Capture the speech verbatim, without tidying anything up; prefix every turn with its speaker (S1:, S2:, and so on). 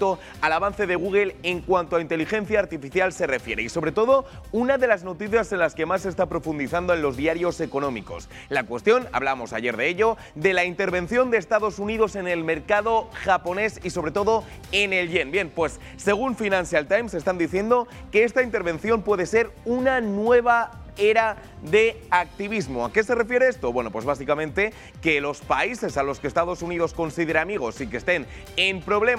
S1: respecto al avance de Google en cuanto a inteligencia artificial se refiere y sobre todo una de las noticias en las que más se está profundizando en los diarios económicos. La cuestión, hablamos ayer de ello, de la intervención de Estados Unidos en el mercado japonés y sobre todo en el yen. Bien, pues según Financial Times están diciendo que esta intervención puede ser una nueva era de activismo. ¿A qué se refiere esto? Bueno, pues básicamente que los países a los que Estados Unidos considera amigos y que estén en problemas